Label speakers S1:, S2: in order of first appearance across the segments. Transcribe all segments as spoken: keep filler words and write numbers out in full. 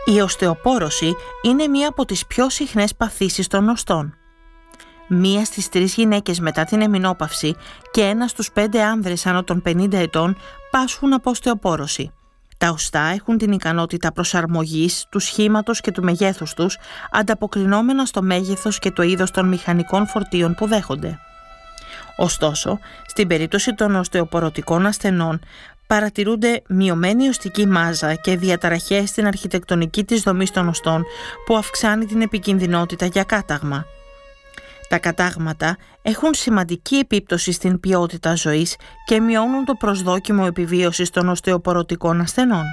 S1: Η οστεοπόρωση είναι μία από τις πιο συχνές παθήσεις των οστών. Μία στις τρεις γυναίκες μετά την εμεινόπαυση και ένα στους πέντε άνδρες άνω των πενήντα ετών πάσχουν από οστεοπόρωση. Τα οστά έχουν την ικανότητα προσαρμογής του σχήματος και του μεγέθους τους, ανταποκρινόμενα στο μέγεθος και το είδος των μηχανικών φορτίων που δέχονται. Ωστόσο, στην περίπτωση των οστεοπορωτικών ασθενών, παρατηρούνται μειωμένη οστική μάζα και διαταραχές στην αρχιτεκτονική της δομής των οστών που αυξάνει την επικινδυνότητα για κάταγμα. Τα κατάγματα έχουν σημαντική επίπτωση στην ποιότητα ζωής και μειώνουν το προσδόκιμο επιβίωσης των οστεοπορωτικών ασθενών.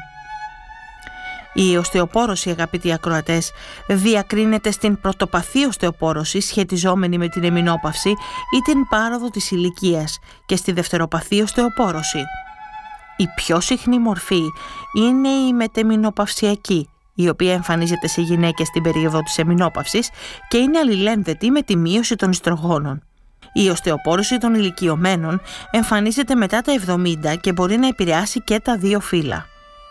S1: Η οστεοπόρωση, αγαπητοί ακροατές, διακρίνεται στην πρωτοπαθή οστεοπόρωση σχετιζόμενη με την εμεινόπαυση ή την πάροδο της ηλικίας και στη δευτεροπαθή οστεοπόρωση. Η πιο συχνή μορφή είναι η μετεμεινοπαυσιακή, η οποία εμφανίζεται σε γυναίκες στην περίοδο της εμεινόπαυσης και είναι αλληλένδετη με τη μείωση των ιστρογόνων. Η οστεοπόρωση των ηλικιωμένων εμφανίζεται μετά τα εβδομήντα και μπορεί να επηρεάσει και τα δύο φύλλα.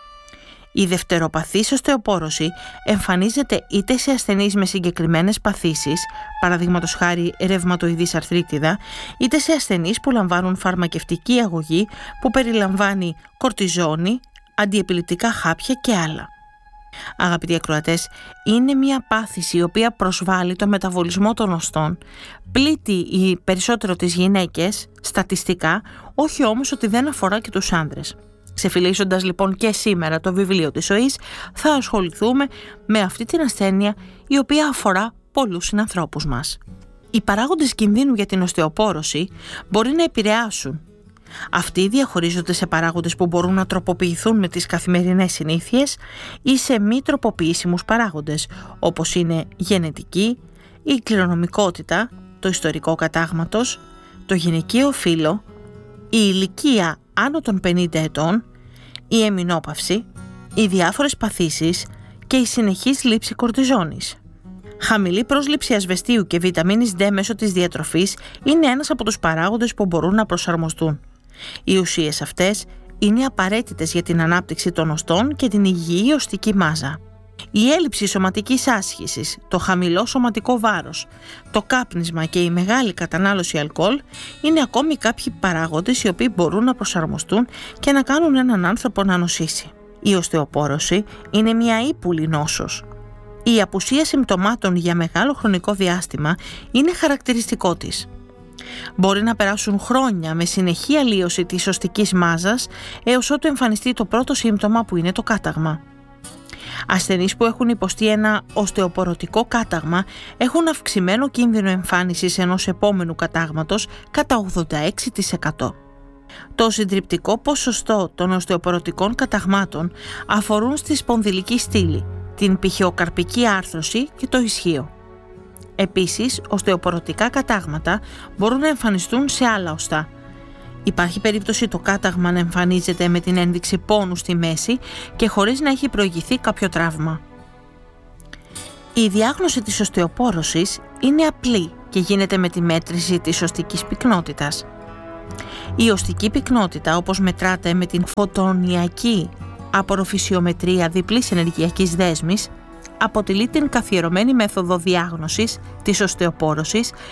S1: Η δευτεροπαθής οστεοπόρωση εμφανίζεται είτε σε ασθενείς με συγκεκριμένες παθήσεις, παραδείγματος χάρη ρευματοειδής αρθρίτιδα, είτε σε ασθενείς που λαμβάνουν φαρμακευτική αγωγή που περιλαμβάνει κορτιζόνη, αντιεπιληπτικά χάπια και άλλα. Αγαπητοί ακροατές, είναι μια πάθηση η οποία προσβάλλει το μεταβολισμό των οστών, πλήττει οι περισσότερο τις γυναίκες στατιστικά, όχι όμως ότι δεν αφορά και τους άνδρες. Ξεφυλίσσοντας λοιπόν και σήμερα το βιβλίο της ζωής, θα ασχοληθούμε με αυτή την ασθένεια η οποία αφορά πολλούς συνανθρώπους μας. Οι παράγοντες κινδύνου για την οστεοπόρωση μπορεί να επηρεάσουν. Αυτοί διαχωρίζονται σε παράγοντες που μπορούν να τροποποιηθούν με τις καθημερινές συνήθειες ή σε μη τροποποιήσιμους παράγοντες, όπως είναι γενετική, η κληρονομικότητα, το ιστορικό κατάγματος, το γυναικείο φύλο, η ηλικία άνω των πενήντα ετών, η εμεινόπαυση, οι διάφορες παθήσεις και η συνεχής λήψη κορτιζόνης. Χαμηλή πρόσληψη ασβεστίου και βιταμίνης D μέσω της διατροφής είναι ένας από τους παράγοντες που μπορούν να προσαρμοστούν. Οι ουσίες αυτές είναι απαραίτητες για την ανάπτυξη των οστών και την υγιή οστική μάζα. Η έλλειψη σωματικής άσκησης, το χαμηλό σωματικό βάρος, το κάπνισμα και η μεγάλη κατανάλωση αλκοόλ είναι ακόμη κάποιοι παράγοντες οι οποίοι μπορούν να προσαρμοστούν και να κάνουν έναν άνθρωπο να νοσήσει. Η οστεοπόρωση είναι μια ύπουλη νόσος. Η απουσία συμπτωμάτων για μεγάλο χρονικό διάστημα είναι χαρακτηριστικό της. Μπορεί να περάσουν χρόνια με συνεχή αλλίωση της οστικής μάζας έως ότου εμφανιστεί το πρώτο σύμπτωμα που είναι το κάταγμα. Ασθενείς που έχουν υποστεί ένα οστεοπορωτικό κάταγμα έχουν αυξημένο κίνδυνο εμφάνισης ενός επόμενου κατάγματος κατά ογδόντα έξι τοις εκατό. Το συντριπτικό ποσοστό των οστεοπορωτικών καταγμάτων αφορούν στη σπονδυλική στήλη, την πηχαιοκαρπική άρθρωση και το ισχύο. Επίσης, οστεοπορωτικά κατάγματα μπορούν να εμφανιστούν σε άλλα οστά. Υπάρχει περίπτωση το κάταγμα να εμφανίζεται με την ένδειξη πόνου στη μέση και χωρίς να έχει προηγηθεί κάποιο τραύμα. Η διάγνωση της οστεοπόρωσης είναι απλή και γίνεται με τη μέτρηση της οστικής πυκνότητας. Η οστική πυκνότητα, όπως μετράται με την φωτονιακή απορροφησιομετρία διπλής ενεργειακής δέσμης, αποτελεί την καθιερωμένη μέθοδο διάγνωσης της οστεοπόρωσης